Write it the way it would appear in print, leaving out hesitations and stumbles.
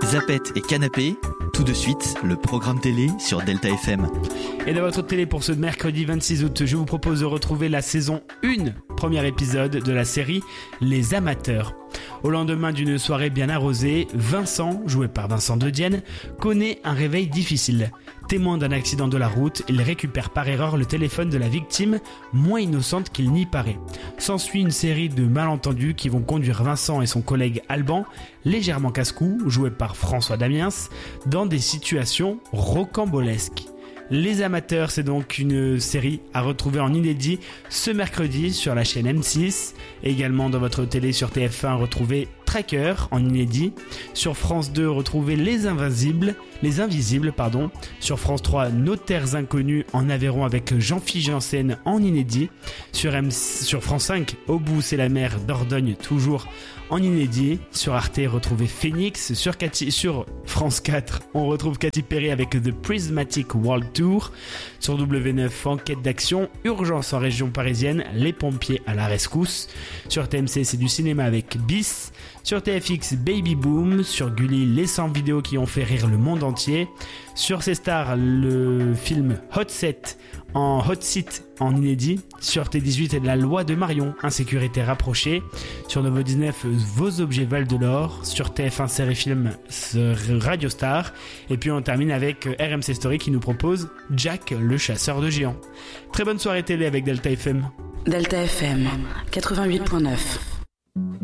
Zapette et Canapé, tout de suite, le programme télé sur Delta FM. Et dans votre télé pour ce mercredi 26 août, je vous propose de retrouver la saison 1, premier épisode de la série Les Amateurs. Au lendemain d'une soirée bien arrosée, Vincent, joué par Vincent De Dienne, connaît un réveil difficile. Témoin d'un accident de la route, il récupère par erreur le téléphone de la victime, moins innocente qu'il n'y paraît. S'ensuit une série de malentendus qui vont conduire Vincent et son collègue Alban, légèrement casse-cou, joué par François Damiens, dans des situations rocambolesques. Les Amateurs, c'est donc une série à retrouver en inédit ce mercredi sur la chaîne M6. Également dans votre télé sur TF1, retrouvez Tracker en inédit. Sur France 2, retrouvez Les Invisibles. Sur France 3, Notaires Inconnus en Aveyron avec Jean-Philippe Janssen en inédit. Sur France 5, Au bout c'est la mer d'Ordogne, toujours en inédit. Sur Arte, retrouvez Phoenix. Sur France 4, on retrouve Katy Perry avec The Prismatic World Tour. Sur W9, Enquête d'action, Urgence en région parisienne, Les pompiers à la rescousse. Sur TMC, c'est du cinéma avec Bis. Sur TFX, Baby Boom. Sur Gulli, les 100 vidéos qui ont fait rire le monde entier. Sur C-Star, le film Hot Seat en inédit. Sur T18, La loi de Marion, Insécurité rapprochée. Sur Novo 19, Vos objets valent de l'or. Sur TF1 série film Radio Star. Et puis on termine avec RMC Story qui nous propose Jack le chasseur de géants. Très bonne soirée télé avec Delta FM. Delta FM 88.9.